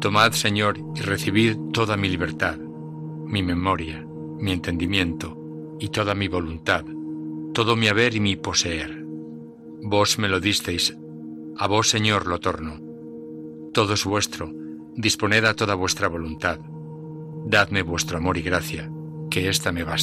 Tomad, Señor, y recibid toda mi libertad, mi memoria, mi entendimiento y toda mi voluntad, todo mi haber y mi poseer. Vos me lo disteis, a vos, Señor, lo torno. Todo es vuestro, disponed a toda vuestra voluntad. Dadme vuestro amor y gracia, que ésta me basta.